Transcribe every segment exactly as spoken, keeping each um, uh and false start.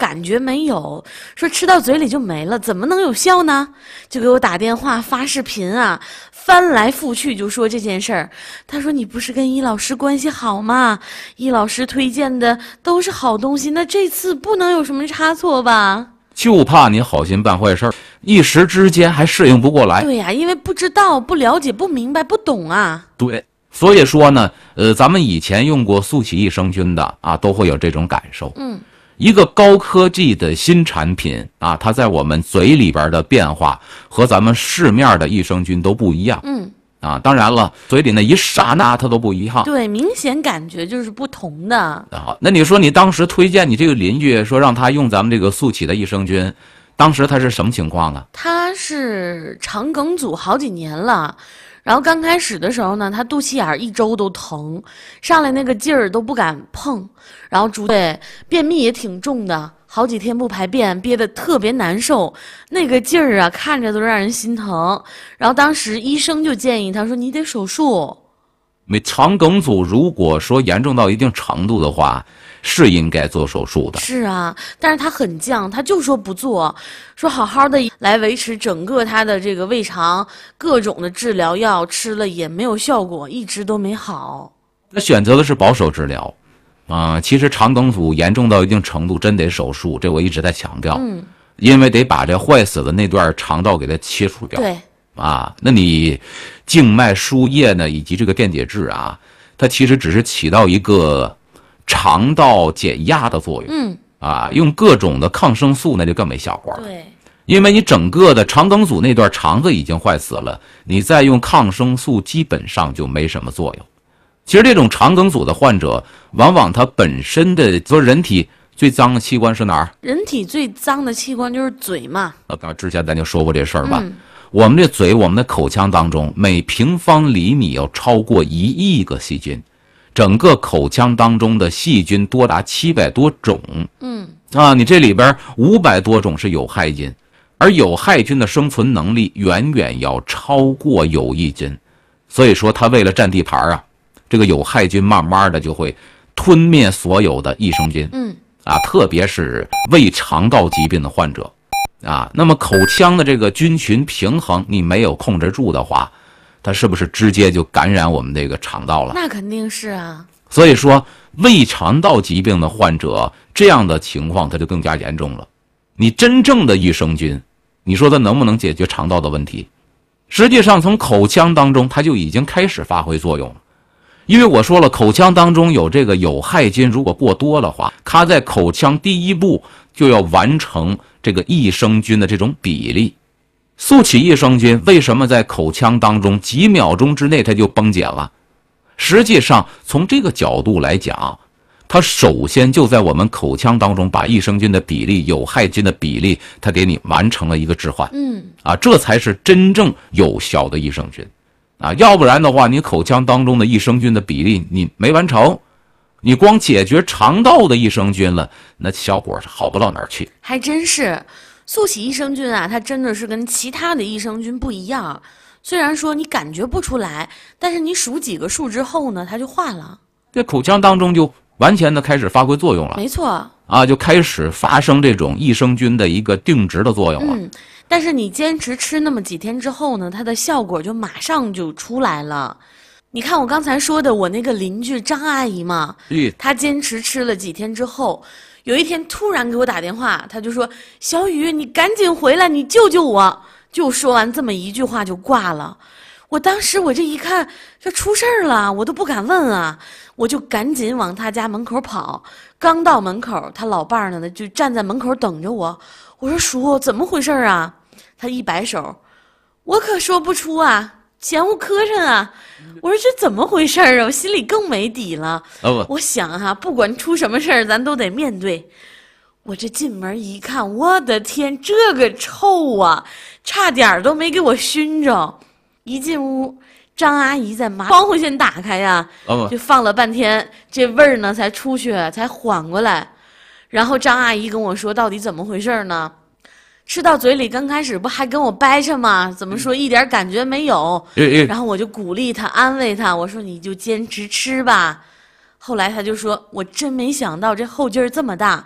感觉没有，说吃到嘴里就没了，怎么能有效呢？就给我打电话发视频啊，翻来覆去就说这件事儿。他说你不是跟易老师关系好吗？易老师推荐的都是好东西，那这次不能有什么差错吧？ 就怕你好心办坏事，一时之间还适应不过来。 对呀、啊，因为不知道、不了解、不明白、不懂啊。 对。所以说呢，呃，咱们以前用过速起益生菌的啊，都会有这种感受。 嗯， 一个高科技的新产品啊，它在我们嘴里边的变化和咱们市面的益生菌都不一样。 嗯， 啊，当然了，嘴里那一刹那它都不一样。 对，明显感觉就是不同的。 啊，那你说你当时推荐你这个邻居说让他用咱们这个速起的益生菌，当时他是什么情况啊？ 他是肠梗阻好几年了。然后刚开始的时候呢，他肚脐眼一周都疼，上来那个劲儿都不敢碰，然后逐对便秘也挺重的，好几天不排便，憋得特别难受，那个劲儿啊，看着都让人心疼。然后当时医生就建议他说：“你得手术。” 没肠梗阻，如果说严重到一定程度的话，是应该做手术的。 是啊，但是他很犟，他就说不做，说好好的来维持整个他的这个胃肠，各种的治疗药吃了也没有效果，一直都没好。 他选择的是保守治疗，啊、呃，其实肠梗阻严重到一定程度，真得手术，这我一直在强调。 嗯， 因为得把这坏死的那段肠道给它切除掉。 对。 啊，那你静脉输液呢，以及这个电解质啊，它其实只是起到一个肠道减压的作用。 嗯， 啊，用各种的抗生素那就更没效果了。 对， 因为你整个的肠梗阻那段肠子已经坏死了，你再用抗生素基本上就没什么作用。其实这种肠梗阻的患者，往往他本身的说人体最脏的器官是哪儿？ 人体最脏的器官就是嘴嘛。 啊，之前咱就说过这事儿吧。 嗯， 我们这嘴，我们的口腔当中，每平方厘米有超过一亿个细菌，整个口腔当中的细菌多达七百多种。 嗯， 啊，你这里边五百多种是有害菌，而有害菌的生存能力远远要超过有益菌，所以说它为了占地盘啊，这个有害菌慢慢的就会吞灭所有的益生菌。 嗯， 啊，特别是胃肠道疾病的患者。啊，那么口腔的这个菌群平衡你没有控制住的话，它是不是直接就感染我们这个肠道了？ 那肯定是啊。 所以说胃肠道疾病的患者这样的情况它就更加严重了。你真正的益生菌，你说它能不能解决肠道的问题？实际上从口腔当中它就已经开始发挥作用了。因为我说了，口腔当中有这个有害菌，如果过多的话，它在口腔第一步就要完成这个益生菌的这种比例。速起益生菌为什么在口腔当中几秒钟之内它就崩解了？实际上从这个角度来讲，它首先就在我们口腔当中把益生菌的比例、有害菌的比例，它给你完成了一个置换。 嗯， 啊，这才是真正有效的益生菌。啊，要不然的话，你口腔当中的益生菌的比例你没完成，你光解决肠道的益生菌了，那效果是好不到哪儿去。 还真是，速起益生菌啊，它真的是跟其他的益生菌不一样。虽然说你感觉不出来，但是你数几个数之后呢，它就化了。 这口腔当中就完全的开始发挥作用了。 没错。 啊，就开始发生这种益生菌的一个定植的作用了。 嗯，但是你坚持吃那么几天之后呢，它的效果就马上就出来了。你看我刚才说的我那个邻居张阿姨嘛， 嗯， 她坚持吃了几天之后，有一天突然给我打电话，她就说：“小雨，你赶紧回来，你救救我。”就说完这么一句话就挂了。我当时我这一看，这出事儿了，我都不敢问啊，我就赶紧往他家门口跑。刚到门口，他老伴儿呢就站在门口等着我。我说：“叔，怎么回事啊？”他一摆手，我可说不出啊，嫌我磕碜啊。我说：“这怎么回事啊？”我心里更没底了。 哦， 我想哈、啊，不管出什么事儿，咱都得面对。我这进门一看，我的天，这个臭啊，差点都没给我熏着。一进屋，张阿姨在抹窗户先打开呀， 哦， 就放了半天，这味儿呢才出去，才缓过来。然后张阿姨跟我说，到底怎么回事呢？吃到嘴里刚开始不还跟我掰扯吗？怎么说一点感觉没有？ 嗯、 然后我就鼓励她，安慰她，我说你就坚持吃吧。后来她就说，我真没想到这后劲儿这么大。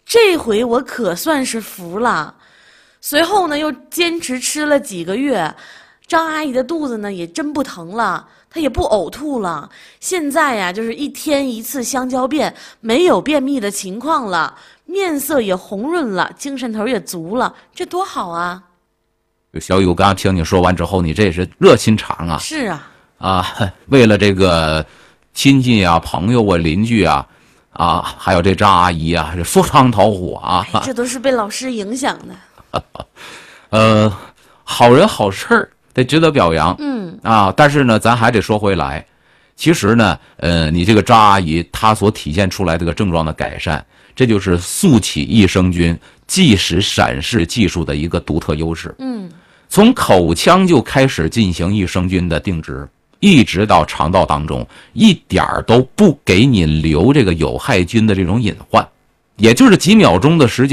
这回我可算是服了。随后呢，又坚持吃了几个月，张阿姨的肚子呢也真不疼了，她也不呕吐了。现在呀，就是一天一次香蕉便，没有便秘的情况了，面色也红润了，精神头也足了，这多好啊！ 小雨，我刚刚听你说完之后，你这是热心肠啊！ 是啊， 啊，为了这个亲戚啊、朋友啊、邻居啊，啊，还有这张阿姨啊，是赴汤蹈火啊！ 哎，这都是被老师影响的。 呃，好人好事儿得值得表扬。 嗯啊，但是呢，咱还得说回来，其实呢，呃，你这个张阿姨她所体现出来这个症状的改善，这就是速起益生菌即时闪示技术的一个独特优势。 嗯， 从口腔就开始进行益生菌的定植，一直到肠道当中，一点儿都不给你留这个有害菌的这种隐患，也就是几秒钟的时间。